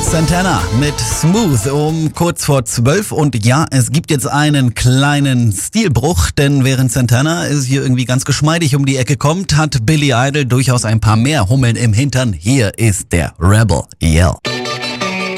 Santana mit Smooth um kurz vor 12. Und ja, es gibt jetzt einen kleinen Stilbruch, denn während Santana ist hier irgendwie ganz geschmeidig um die Ecke kommt, hat Billy Idol durchaus ein paar mehr Hummeln im Hintern. Hier ist der Rebel Yell.